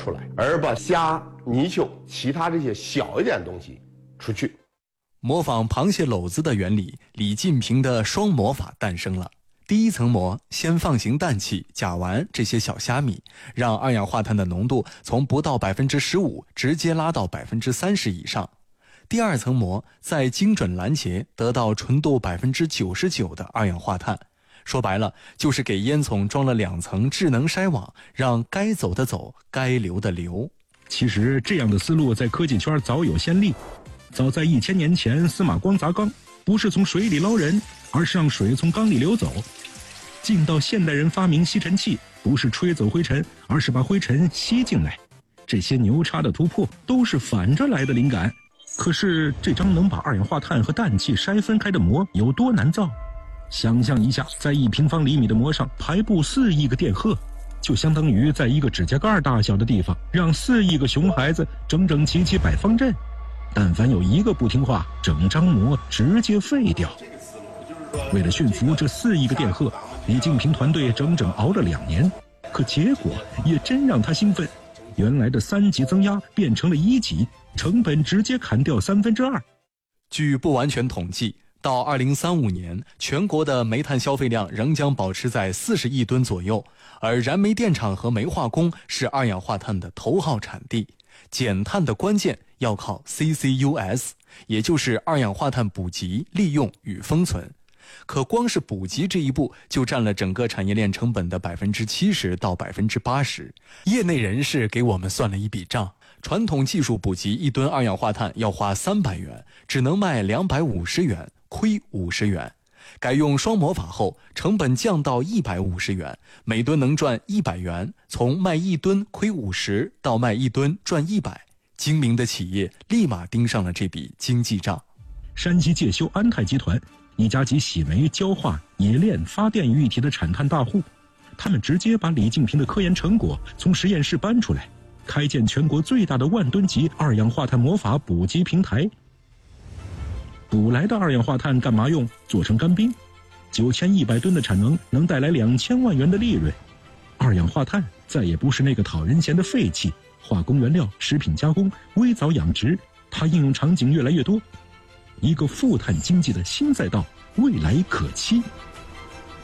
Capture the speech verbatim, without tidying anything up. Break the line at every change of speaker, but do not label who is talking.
出来，而把虾、泥鳅、其他这些小一点的东西除去。
模仿螃蟹篓子的原理，李进平的双模法诞生了。第一层模，先放行氮气、甲烷这些小虾米，让二氧化碳的浓度从不到百分之十五直接拉到百分之三十以上。第二层模，再精准拦截，得到纯度百分之九十九的二氧化碳。说白了，就是给烟囱装了两层智能筛网，让该走的走，该流的流。
其实这样的思路在科技圈早有先例。早在一千年前，司马光砸缸，不是从水里捞人，而是让水从缸里流走。近到现代人发明吸尘器，不是吹走灰尘，而是把灰尘吸进来。这些牛叉的突破都是反着来的灵感。可是这张能把二氧化碳和氮气筛分开的膜有多难造？想象一下，在一平方厘米的膜上排布四亿个电荷，就相当于在一个指甲盖大小的地方让四亿个熊孩子整整齐齐摆方阵。但凡有一个不听话，整张膜直接废掉。为了驯服这四亿个电荷，李进平团队整整熬了两年，可结果也真让他兴奋。原来的三级增压变成了一级，成本直接砍掉三分之二。
据不完全统计，到二零三五年，全国的煤炭消费量仍将保持在四十亿吨左右，而燃煤电厂和煤化工是二氧化碳的头号产地。减碳的关键要靠 C C U S， 也就是二氧化碳捕集、利用与封存。可光是捕集这一步就占了整个产业链成本的百分之七十到百分之八十。业内人士给我们算了一笔账，传统技术捕集一吨二氧化碳要花三百元，只能卖两百五十元，亏五十元。改用双模法后，成本降到一百五十元，每吨能赚一百元，从卖一吨亏五十到卖一吨赚一百，精明的企业立马盯上了这笔经济账。
山西介休安泰集团，一家集洗煤、焦化、冶炼、发电于一体的产碳大户，他们直接把李进平的科研成果从实验室搬出来，开建全国最大的万吨级二氧化碳模法捕集平台。捕来的二氧化碳干嘛用？做成干冰，九千一百吨的产能能带来两千万元的利润。二氧化碳再也不是那个讨人嫌的废气，化工原料、食品加工、微藻养殖，它应用场景越来越多。一个负碳经济的新赛道，未来可期。